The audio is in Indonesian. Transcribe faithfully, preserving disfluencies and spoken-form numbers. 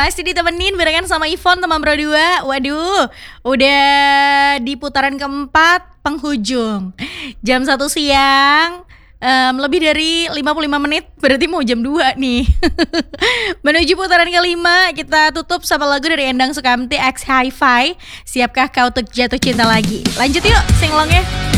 Masih ditemenin barengan sama Ivon teman berdua. Waduh, udah di putaran keempat penghujung. Jam satu siang, um, lebih dari lima puluh lima menit, berarti mau jam dua nih. Menuju putaran kelima, kita tutup sama lagu dari Endang Sukamti X Hi-Fi. Siapkah kau untuk jatuh cinta lagi? Lanjut yuk, singlongnya.